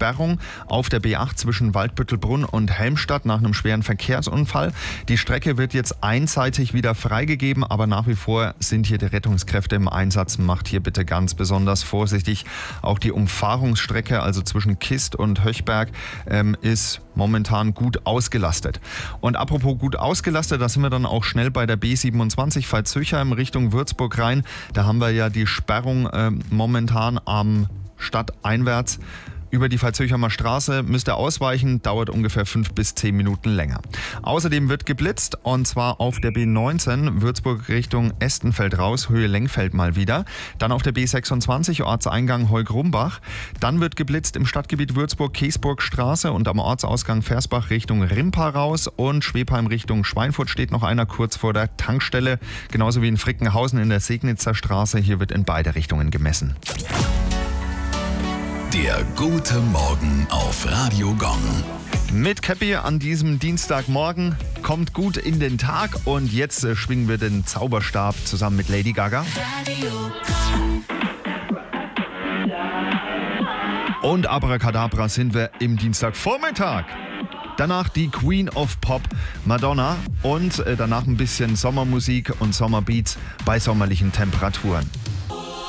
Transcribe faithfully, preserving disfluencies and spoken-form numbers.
Sperrung auf der B acht zwischen Waldbüttelbrunn und Helmstadt nach einem schweren Verkehrsunfall. Die Strecke wird jetzt einseitig wieder freigegeben, aber nach wie vor sind hier die Rettungskräfte im Einsatz. Macht hier bitte ganz besonders vorsichtig. Auch die Umfahrungsstrecke, also zwischen Kist und Höchberg, ähm, ist momentan gut ausgelastet. Und apropos gut ausgelastet, da sind wir dann auch schnell bei der B siebenundzwanzig Pfalz-Zülchheim Richtung Würzburg rein. Da haben wir ja die Sperrung äh, momentan am Stadteinwärts. Über die Pfalz-Zülchheimer Straße müsst ihr ausweichen, dauert ungefähr fünf bis zehn Minuten länger. Außerdem wird geblitzt, und zwar auf der B neunzehn Würzburg Richtung Estenfeld raus, Höhe Lengfeld mal wieder. Dann auf der B sechsundzwanzig Ortseingang Heugrumbach. Dann wird geblitzt im Stadtgebiet Würzburg-Käsburgstraße und am Ortsausgang Versbach Richtung Rimpa raus. Und Schwebheim Richtung Schweinfurt steht noch einer kurz vor der Tankstelle. Genauso wie in Frickenhausen in der Segnitzer Straße. Hier wird in beide Richtungen gemessen. Der gute Morgen auf Radio Gong. Mit Käppi an diesem Dienstagmorgen. Kommt gut in den Tag und jetzt äh, schwingen wir den Zauberstab zusammen mit Lady Gaga. Und Abracadabra sind wir im Dienstagvormittag. Danach die Queen of Pop, Madonna, und äh, danach ein bisschen Sommermusik und Sommerbeats bei sommerlichen Temperaturen.